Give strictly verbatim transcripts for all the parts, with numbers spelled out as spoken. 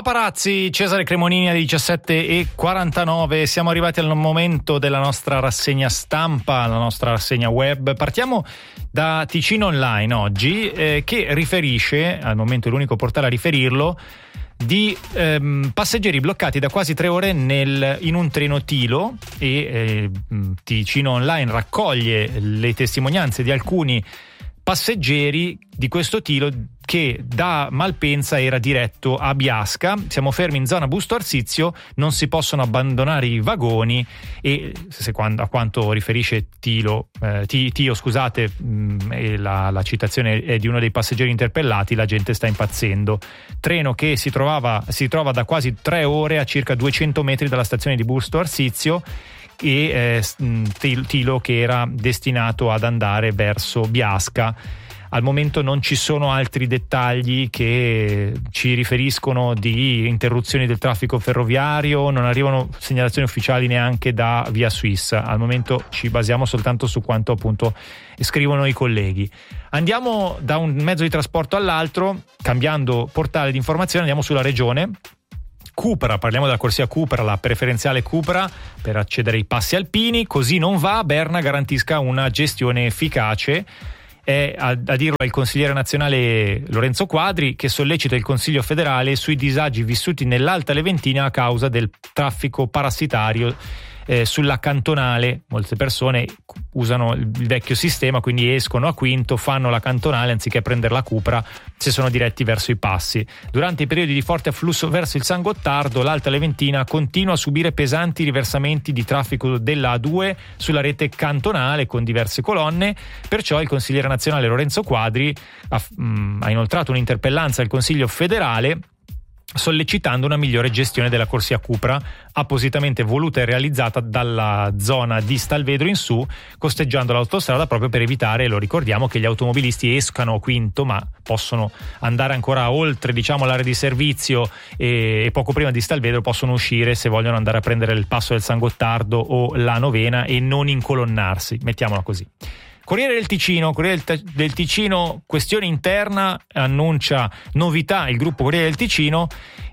Paparazzi, Cesare Cremonini alle diciassette e quarantanove. Siamo arrivati al momento della nostra rassegna stampa, la nostra rassegna web. Partiamo da Ticino Online oggi, eh, che riferisce, al momento è l'unico portale a riferirlo, di ehm, passeggeri bloccati da quasi tre ore nel, in un treno Tilo, e eh, Ticino Online raccoglie le testimonianze di alcuni passeggeri di questo Tilo che da Malpensa era diretto a Biasca. Siamo fermi in zona Busto Arsizio, non si possono abbandonare i vagoni e se, a quanto riferisce Tilo, eh, Tio scusate, mh, e la, la citazione è di uno dei passeggeri interpellati, la gente sta impazzendo. Treno che si trovava si trova da quasi tre ore a circa duecento metri dalla stazione di Busto Arsizio, e eh, Tilo che era destinato ad andare verso Biasca. Al momento non ci sono altri dettagli che ci riferiscono di interruzioni del traffico ferroviario, non arrivano segnalazioni ufficiali neanche da Via Swiss. Al momento ci basiamo soltanto su quanto appunto scrivono i colleghi. Andiamo da un mezzo di trasporto all'altro, cambiando portale di informazione, andiamo sulla regione. Cupra, parliamo della corsia Cupra, la preferenziale Cupra per accedere ai passi alpini. Così non va, Berna garantisca una gestione efficace. È a, a dirlo il consigliere nazionale Lorenzo Quadri, che sollecita il Consiglio federale sui disagi vissuti nell'Alta Leventina a causa del traffico parassitario eh, sulla cantonale. Molte persone usano il vecchio sistema, quindi escono a Quinto, fanno la cantonale anziché prendere la Cupra se sono diretti verso i passi. Durante i periodi di forte afflusso verso il San Gottardo, l'Alta Leventina continua a subire pesanti riversamenti di traffico della A due sulla rete cantonale con diverse colonne. Perciò il consigliere nazionale Lorenzo Quadri ha, mh, ha inoltrato un'interpellanza al Consiglio federale sollecitando una migliore gestione della corsia Cupra, appositamente voluta e realizzata dalla zona di Stalvedro in su, costeggiando l'autostrada proprio per evitare, lo ricordiamo, che gli automobilisti escano a Quinto, ma possono andare ancora oltre, diciamo, l'area di servizio e, e poco prima di Stalvedro possono uscire se vogliono andare a prendere il passo del San Gottardo o la Novena e non incolonnarsi, mettiamola così. Corriere del Ticino, Corriere del Ticino, questione interna, annuncia novità il gruppo Corriere del Ticino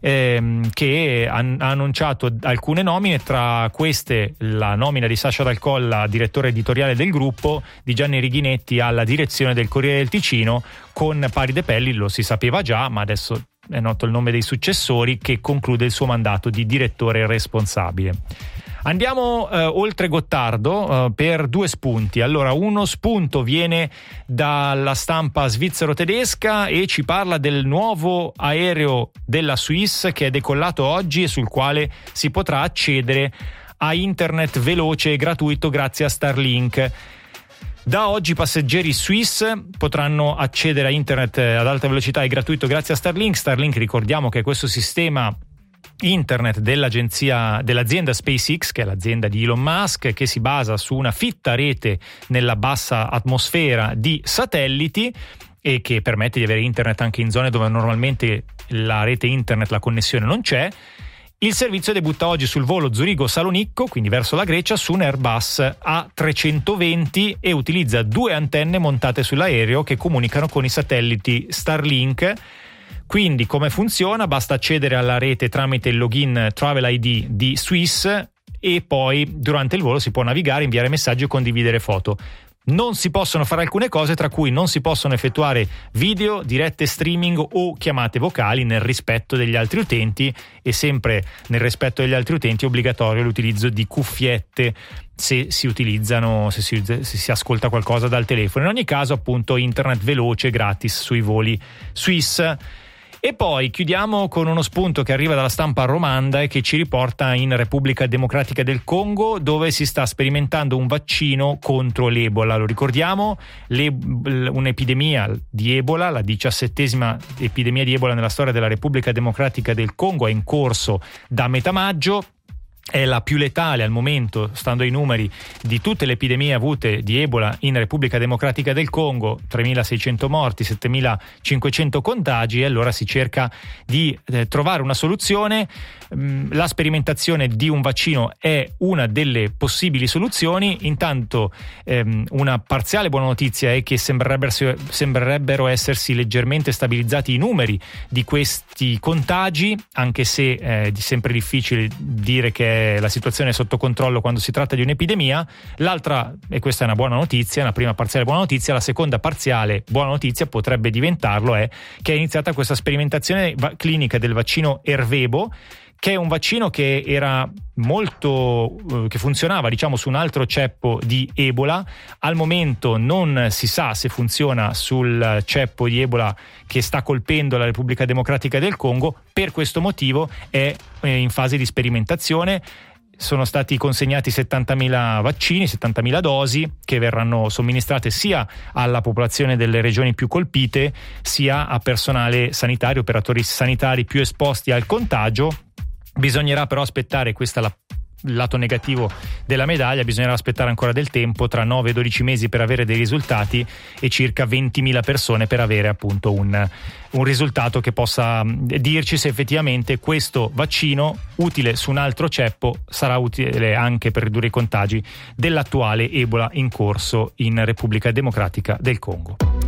ehm, che ha annunciato alcune nomine, tra queste la nomina di Sasha Dal Colla, direttore editoriale del gruppo, di Gianni Righinetti alla direzione del Corriere del Ticino, con Pari De Pelli, lo si sapeva già, ma adesso è noto il nome dei successori, che conclude il suo mandato di direttore responsabile. Andiamo eh, oltre Gottardo eh, per due spunti. Allora, uno spunto viene dalla stampa svizzero-tedesca e ci parla del nuovo aereo della Swiss che è decollato oggi e sul quale si potrà accedere a internet veloce e gratuito grazie a Starlink. Da oggi i passeggeri Swiss potranno accedere a internet ad alta velocità e gratuito grazie a Starlink. Starlink, ricordiamo che è questo sistema internet dell'agenzia dell'azienda SpaceX, che è l'azienda di Elon Musk, che si basa su una fitta rete nella bassa atmosfera di satelliti e che permette di avere internet anche in zone dove normalmente la rete internet, la connessione non c'è. Il servizio debutta oggi sul volo Zurigo-Salonicco, quindi verso la Grecia, su un Airbus A trecentoventi e utilizza due antenne montate sull'aereo che comunicano con i satelliti Starlink. Quindi come funziona? Basta accedere alla rete tramite il login Travel I D di Swiss e poi durante il volo si può navigare, inviare messaggi o condividere foto. Non si possono fare alcune cose, tra cui non si possono effettuare video, dirette streaming o chiamate vocali nel rispetto degli altri utenti, e sempre nel rispetto degli altri utenti è obbligatorio l'utilizzo di cuffiette se si utilizzano, se si, se si ascolta qualcosa dal telefono. In ogni caso, appunto, internet veloce gratis sui voli Swiss. E poi chiudiamo con uno spunto che arriva dalla stampa romanda e che ci riporta in Repubblica Democratica del Congo, dove si sta sperimentando un vaccino contro l'Ebola. Lo ricordiamo, le, un'epidemia di Ebola, la diciassettesima epidemia di Ebola nella storia della Repubblica Democratica del Congo, è in corso da metà maggio. è la più letale al momento, stando ai numeri, di tutte le epidemie avute di Ebola in Repubblica Democratica del Congo, tremilaseicento morti, settemilacinquecento contagi, e allora si cerca di eh, trovare una soluzione. Mm, la sperimentazione di un vaccino è una delle possibili soluzioni. Intanto ehm, una parziale buona notizia è che sembrerebbero, sembrerebbero essersi leggermente stabilizzati i numeri di questi contagi, anche se eh, è sempre difficile dire che la situazione è sotto controllo quando si tratta di un'epidemia. L'altra, e questa è una buona notizia, una prima parziale buona notizia, la seconda parziale buona notizia potrebbe diventarlo è che è iniziata questa sperimentazione va- clinica del vaccino Ervebo, che è un vaccino che era molto eh, che funzionava diciamo su un altro ceppo di Ebola. Al momento non si sa se funziona sul ceppo di Ebola che sta colpendo la Repubblica Democratica del Congo. Per questo motivo è eh, in fase di sperimentazione. Sono stati consegnati settantamila vaccini, settantamila dosi che verranno somministrate sia alla popolazione delle regioni più colpite sia a personale sanitario, operatori sanitari più esposti al contagio. Bisognerà però aspettare, questo è la lato negativo della medaglia, bisognerà aspettare ancora del tempo, tra nove e dodici mesi per avere dei risultati e circa ventimila persone per avere appunto un, un risultato che possa dirci se effettivamente questo vaccino utile su un altro ceppo sarà utile anche per ridurre i contagi dell'attuale Ebola in corso in Repubblica Democratica del Congo.